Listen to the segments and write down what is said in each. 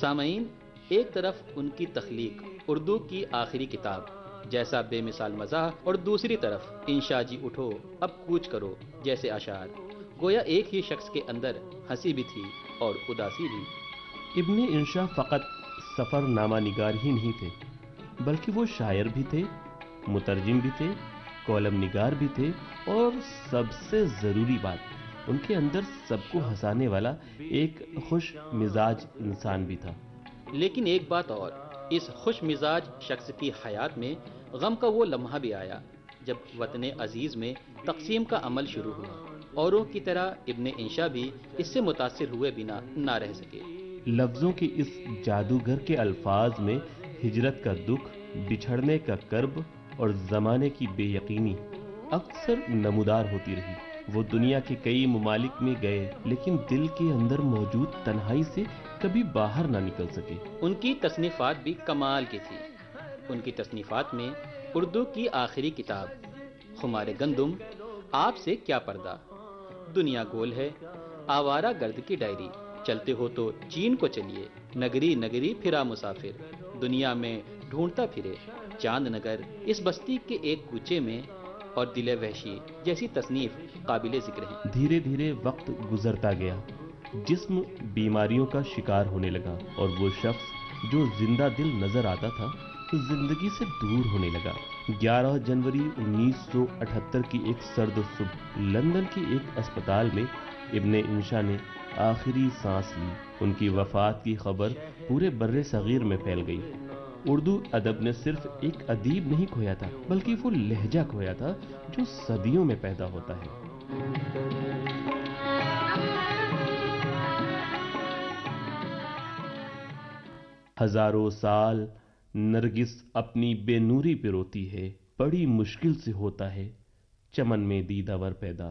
سامعین، ایک طرف ان کی تخلیق اردو کی آخری کتاب جیسا بے مثال مزاح، اور دوسری طرف انشا جی اٹھو اب کوچ کرو جیسے اشعار، گویا ایک ہی شخص کے اندر ہنسی بھی تھی اور اداسی بھی۔ ابن انشا فقط سفر نامہ نگار ہی نہیں تھے، بلکہ وہ شاعر بھی تھے، مترجم بھی تھے، کالم نگار بھی تھے، اور سب سے ضروری بات، ان کے اندر سب کو ہنسانے والا ایک خوش مزاج انسان بھی تھا۔ لیکن ایک بات اور، اس خوش مزاج شخص کی حیات میں غم کا وہ لمحہ بھی آیا جب وطن عزیز میں تقسیم کا عمل شروع ہوا۔ اوروں کی طرح ابن انشا بھی اس سے متاثر ہوئے بنا نہ رہ سکے۔ لفظوں کے اس جادوگر کے الفاظ میں ہجرت کا دکھ، بچھڑنے کا کرب اور زمانے کی بے یقینی اکثر نمودار ہوتی رہی۔ وہ دنیا کے کئی ممالک میں گئے، لیکن دل کے اندر موجود تنہائی سے کبھی باہر نہ نکل سکے۔ ان کی تصنیفات بھی کمال کی تھی۔ ان کی تصنیفات میں اردو کی آخری کتاب خمار گندم، آپ سے کیا پردہ، دنیا گول ہے، آوارہ گرد کی ڈائری، چلتے ہو تو چین کو چلیے، نگری نگری پھرا مسافر، دنیا میں ڈھونڈتا پھرے، چاند نگر، اس بستی کے ایک کوچے میں، اور دل وحشی جیسی تصنیف قابل ذکر ہیں۔ دھیرے دھیرے وقت گزرتا گیا، جسم بیماریوں کا شکار ہونے لگا، اور وہ شخص جو زندہ دل نظر آتا تھا زندگی سے دور ہونے لگا۔ 11 جنوری 1978 کی ایک سرد صبح لندن کے ایک اسپتال میں ابن انشا نے آخری سانس لی۔ ان کی وفات کی خبر پورے بر صغیر میں پھیل گئی۔ اردو ادب نے صرف ایک ادیب نہیں کھویا تھا، بلکہ وہ لہجہ کھویا تھا جو صدیوں میں پیدا ہوتا ہے۔ ہزاروں سال نرگس اپنی بے نوری پہ روتی ہے، بڑی مشکل سے ہوتا ہے چمن میں دیدہ ور پیدا۔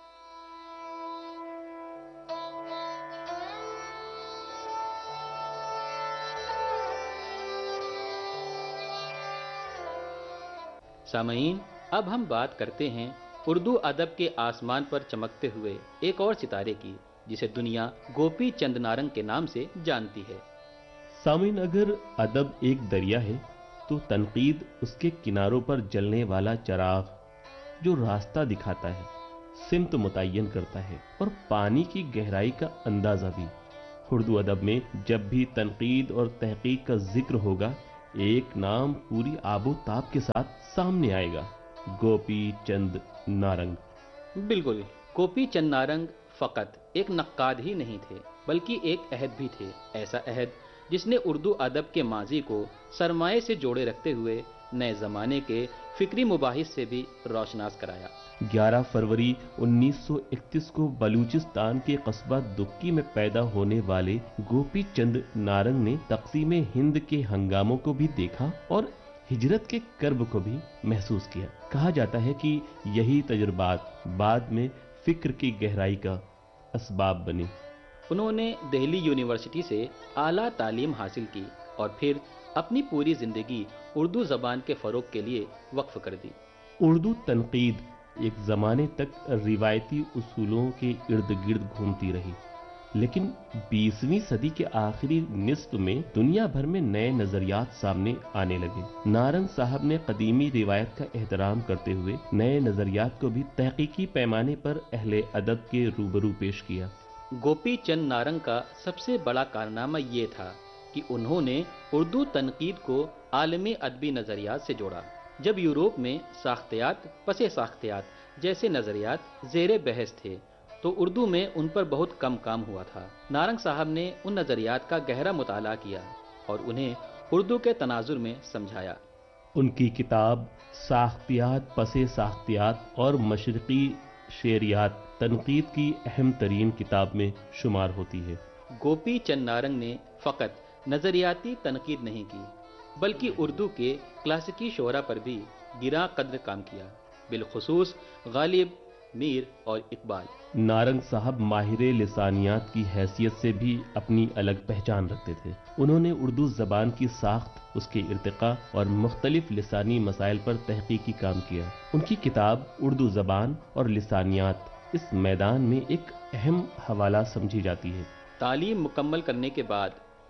سامعین، اب ہم بات کرتے ہیں اردو ادب کے آسمان پر چمکتے ہوئے ایک اور ستارے کی، جسے دنیا گوپی چند نارنگ کے نام سے جانتی ہے۔ سامعین، اگر ادب ایک دریا ہے تو تنقید اس کے کناروں پر جلنے والا چراغ، جو راستہ دکھاتا ہے، سمت متعین کرتا ہے، اور پانی کی گہرائی کا اندازہ بھی۔ اردو ادب میں جب بھی تنقید اور تحقیق کا ذکر ہوگا، ایک نام پوری آب و تاب کے ساتھ سامنے آئے گا: گوپی چند نارنگ۔ بالکل، گوپی چند نارنگ فقط ایک نقاد ہی نہیں تھے، بلکہ ایک عہد بھی تھے، ایسا عہد جس نے اردو ادب کے ماضی کو سرمایے سے جوڑے رکھتے ہوئے نئے زمانے کے فکری مباحث سے بھی روشناس کرایا۔ 11 فروری 1931 کو بلوچستان کے قصبہ دکی میں پیدا ہونے والے گوپی چند نارنگ نے تقسیم ہند کے ہنگاموں کو بھی دیکھا اور ہجرت کے کرب کو بھی محسوس کیا۔ کہا جاتا ہے کہ یہی تجربات بعد میں فکر کی گہرائی کا اسباب بنے۔ انہوں نے دہلی یونیورسٹی سے اعلیٰ تعلیم حاصل کی اور پھر اپنی پوری زندگی اردو زبان کے فروغ کے لیے وقف کر دی۔ اردو تنقید ایک زمانے تک روایتی اصولوں کے ارد گرد گھومتی رہی، لیکن 20ویں صدی کے آخری نصف میں دنیا بھر میں نئے نظریات سامنے آنے لگے۔ نارنگ صاحب نے قدیمی روایت کا احترام کرتے ہوئے نئے نظریات کو بھی تحقیقی پیمانے پر اہل ادب کے روبرو پیش کیا۔ گوپی چند نارنگ کا سب سے بڑا کارنامہ یہ تھا کہ انہوں نے اردو تنقید کو عالمی ادبی نظریات سے جوڑا۔ جب یورپ میں ساختیات پس ساختیات جیسے نظریات زیر بحث تھے تو اردو میں ان پر بہت کم کام ہوا تھا۔ نارنگ صاحب نے ان نظریات کا گہرا مطالعہ کیا اور انہیں اردو کے تناظر میں سمجھایا۔ ان کی کتاب ساختیات پس ساختیات اور مشرقی شعریات تنقید کی اہم ترین کتاب میں شمار ہوتی ہے۔ گوپی چند نارنگ نے فقط نظریاتی تنقید نہیں کی، بلکہ اردو کے کلاسیکی شعراء پر بھی گراں قدر کام کیا، بالخصوص غالب، میر اور اقبال۔ نارنگ صاحب ماہر لسانیات کی حیثیت سے بھی اپنی الگ پہچان رکھتے تھے۔ انہوں نے اردو زبان کی ساخت، اس کے ارتقاء اور مختلف لسانی مسائل پر تحقیقی کام کیا۔ ان کی کتاب اردو زبان اور لسانیات اس میدان میں ایک اہم حوالہ سمجھی جاتی ہے۔ تعلیم مکمل کرنے کے بعد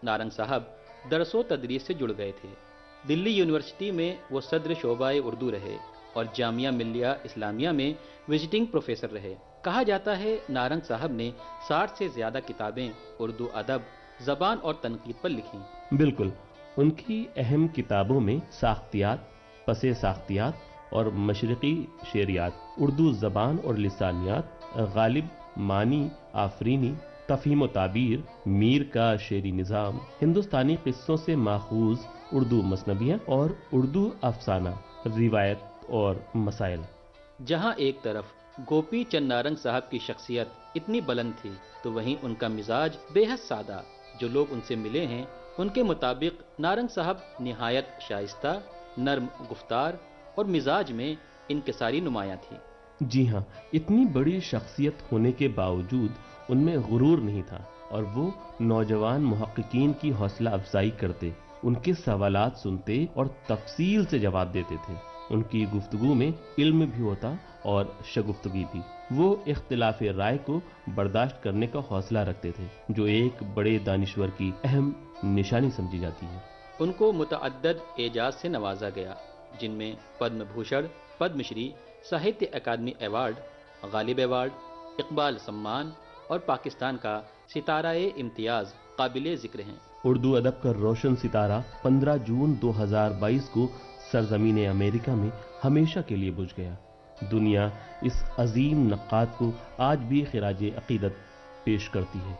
نارنگ صاحب درس و تدریس سے جڑ گئے تھے۔ دلی یونیورسٹی میں وہ صدر شعبہ اردو رہے اور جامعہ ملیہ اسلامیہ میں وزٹنگ پروفیسر رہے۔ کہا جاتا ہے نارنگ صاحب نے 60 سے زیادہ کتابیں اردو ادب، زبان اور تنقید پر لکھیں۔ بالکل، ان کی اہم کتابوں میں ساختیات، پس ساختیات اور مشرقی شعریات، اردو زبان اور لسانیات، غالب، معنی، آفرینی، تفہیم و تعبیر، میر کا شعری نظام، ہندوستانی قصوں سے ماخوذ اردو مثنویاں اور اردو افسانہ، روایت اور مسائل۔ جہاں ایک طرف گوپی چند نارنگ صاحب کی شخصیت اتنی بلند تھی تو وہیں ان کا مزاج بے حد سادہ۔ جو لوگ ان سے ملے ہیں ان کے مطابق نارنگ صاحب نہایت شائستہ، نرم گفتار اور مزاج میں انکساری نمایاں تھی۔ جی ہاں، اتنی بڑی شخصیت ہونے کے باوجود ان میں غرور نہیں تھا اور وہ نوجوان محققین کی حوصلہ افزائی کرتے، ان کے سوالات سنتے اور تفصیل سے جواب دیتے تھے۔ ان کی گفتگو میں علم بھی ہوتا اور شگفتگی بھی۔ وہ اختلاف رائے کو برداشت کرنے کا حوصلہ رکھتے تھے، جو ایک بڑے دانشور کی اہم نشانی سمجھی جاتی ہے۔ ان کو متعدد اعزاز سے نوازا گیا، جن میں پدم بھوشن، پدم شری، ساہتیہ اکادمی ایوارڈ، غالب ایوارڈ، اقبال سمان اور پاکستان کا ستارہ امتیاز قابل ذکر ہیں۔ اردو ادب کا روشن ستارہ 15 جون 2022 کو سرزمین امریکہ میں ہمیشہ کے لیے بجھ گیا۔ دنیا اس عظیم نقاد کو آج بھی خراج عقیدت پیش کرتی ہے۔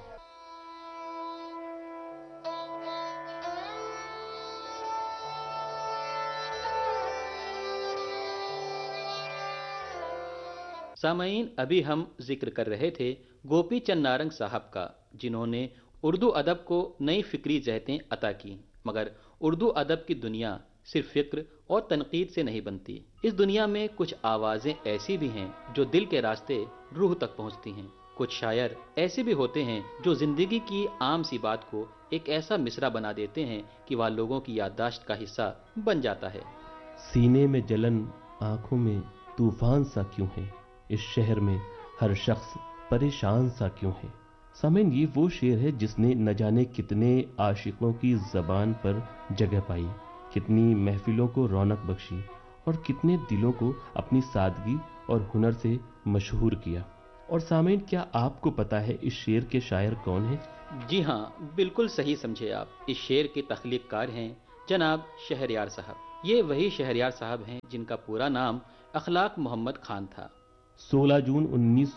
سامعین، ابھی ہم ذکر کر رہے تھے گوپی چند نارنگ صاحب کا، جنہوں نے اردو ادب کو نئی فکری جہتیں عطا کی۔ مگر اردو ادب کی دنیا صرف فکر اور تنقید سے نہیں بنتی۔ اس دنیا میں کچھ آوازیں ایسی بھی ہیں جو دل کے راستے روح تک پہنچتی ہیں۔ کچھ شاعر ایسے بھی ہوتے ہیں جو زندگی کی عام سی بات کو ایک ایسا مصرع بنا دیتے ہیں کہ وہ لوگوں کی یادداشت کا حصہ بن جاتا ہے۔ سینے میں جلن، آنکھوں میں طوفان سا کیوں ہے، اس شہر میں ہر شخص پریشان سا کیوں ہے۔ سامعین، یہ وہ شعر ہے جس نے نہ جانے کتنے عاشقوں کی زبان پر جگہ پائی، کتنی محفلوں کو رونق بخشی اور کتنے دلوں کو اپنی سادگی اور ہنر سے مشہور کیا۔ اور سامعین، کیا آپ کو پتا ہے اس شعر کے شاعر کون ہیں؟ جی ہاں، بالکل صحیح سمجھے آپ۔ اس شعر کے تخلیق کار ہیں جناب شہریار صاحب۔ یہ وہی شہریار صاحب ہیں جن کا پورا نام اخلاق محمد خان تھا۔ 16 جون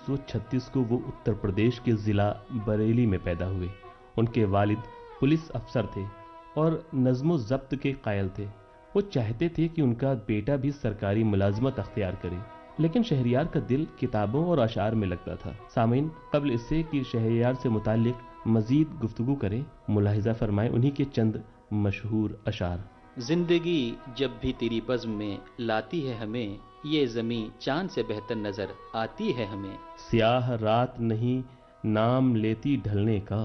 1936 کو وہ اتر پردیش کے ضلع بریلی میں پیدا ہوئے۔ ان کے والد پولیس افسر تھے اور نظم و ضبط کے قائل تھے۔ وہ چاہتے تھے کہ ان کا بیٹا بھی سرکاری ملازمت اختیار کرے، لیکن شہریار کا دل کتابوں اور اشعار میں لگتا تھا۔ سامعین، قبل اس سے کہ شہریار سے متعلق مزید گفتگو کریں، ملاحظہ فرمائیں انہی کے چند مشہور اشعار۔ زندگی جب بھی تیری بزم میں لاتی ہے ہمیں، یہ زمین چاند سے بہتر نظر آتی ہے ہمیں۔ سیاہ رات نہیں نام لیتی ڈھلنے کا،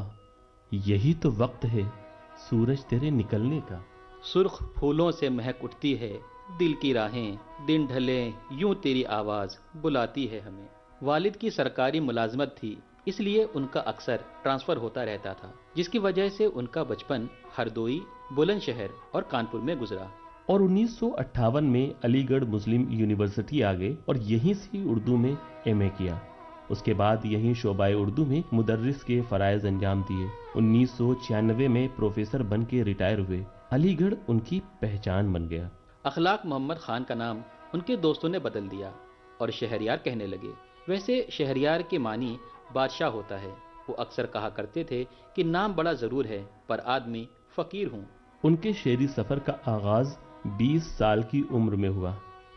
یہی تو وقت ہے سورج تیرے نکلنے کا۔ سرخ پھولوں سے مہک اٹھتی ہے دل کی راہیں، دن ڈھلے یوں تیری آواز بلاتی ہے ہمیں۔ والد کی سرکاری ملازمت تھی، اس لیے ان کا اکثر ٹرانسفر ہوتا رہتا تھا، جس کی وجہ سے ان کا بچپن ہردوئی، بلند شہر اور کانپور میں گزرا۔ اور 1958 میں علی گڑھ مسلم یونیورسٹی آ گئے اور یہیں سے اردو میں ایم اے کیا۔ اس کے بعد یہیں شعبہ اردو میں مدرس کے فرائض انجام دیے۔ 1996 میں پروفیسر بن کے ریٹائر ہوئے۔ علی گڑھ ان کی پہچان بن گیا۔ اخلاق محمد خان کا نام ان کے دوستوں نے بدل دیا اور شہریار کہنے لگے۔ ویسے شہریار کے معنی بادشاہ ہوتا ہے۔ وہ اکثر کہا کرتے تھے کہ نام بڑا ضرور ہے پر آدمی فقیر ہوں۔ ان کے شعری سفر کا آغاز 20 سال کی عمر میں ہوا۔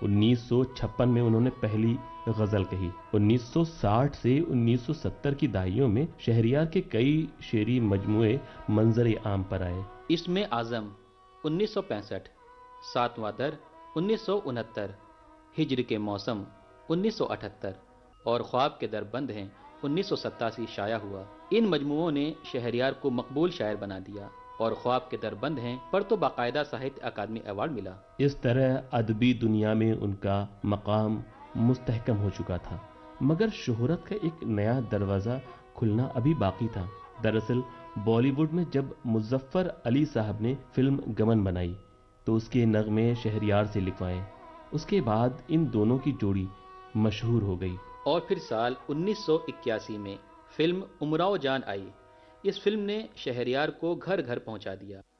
1956 میں انہوں نے پہلی غزل کہی۔ 1960 سے 1970 کی دہائیوں میں شہریار کے کئی شعری مجموعے منظر عام پر آئے۔ اس میں اعظم 1965، ساتواں در 1969، ہجر کے موسم 1978 اور خواب کے در بند ہیں 1987 شائع ہوا۔ ان مجموعوں نے شہریار کو مقبول شاعر بنا دیا اور خواب کے در بند ہیں پر تو باقاعدہ ساہتیہ اکادمی ایوارڈ ملا۔ اس طرح ادبی دنیا میں ان کا مقام مستحکم ہو چکا تھا، مگر شہرت کا ایک نیا دروازہ کھلنا ابھی باقی تھا۔ دراصل بالی ووڈ میں جب مظفر علی صاحب نے فلم گمن بنائی تو اس کے نغمے شہریار سے لکھوائے. اس کے بعد ان دونوں کی جوڑی مشہور ہو گئی. اور پھر سال 1981 میں فلم امراؤ جان آئی. اس فلم نے شہریار کو گھر گھر پہنچا دیا.